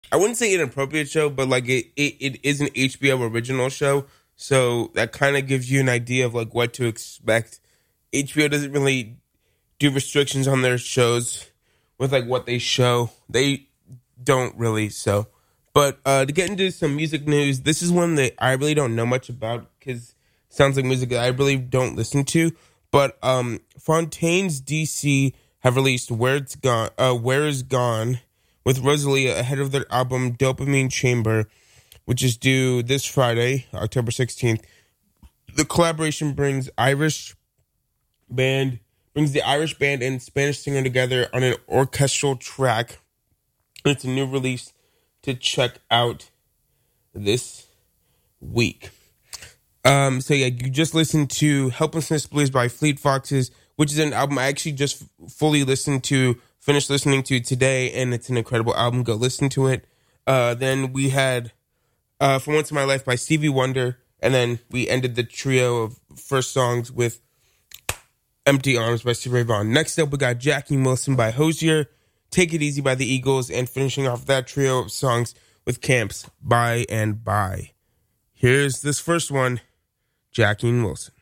I wouldn't say inappropriate show, but like it is an HBO original show, so that kind of gives you an idea of like what to expect. HBO doesn't really do restrictions on their shows with like what they show. They don't really. So, but to get into some music news, this is one that I really don't know much about because it sounds like music that I really don't listen to. But Fontaine's DC have released Where Is Gone with Rosalia ahead of their album Dopamine Chamber, which is due this Friday, October 16th. The collaboration brings the Irish band and Spanish singer together on an orchestral track. It's a new release to check out this week. So yeah, you just listened to Helplessness Blues by Fleet Foxes, which is an album I actually just finished listening to today, and it's an incredible album. Go listen to it. Then we had For Once in My Life by Stevie Wonder, and then we ended the trio of first songs with Empty Arms by Stevie Ray Vaughan. Next up, we got Jackie Wilson by Hozier, Take It Easy by the Eagles, and finishing off that trio of songs with Camps, By and By. Here's this first one, Jackie Wilson.